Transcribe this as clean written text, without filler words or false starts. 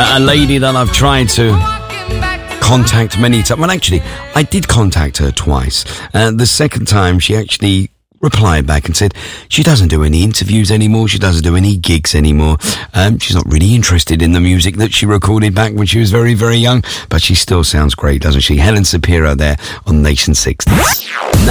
a lady that I've tried to contact many times. Well, actually, I did contact her twice. The second time, she actually replied back and said she doesn't do any interviews anymore. She doesn't do any gigs anymore. She's not really interested in the music that she recorded back when she was very, very young. But she still sounds great, doesn't she? Helen Shapiro there on Nation 6.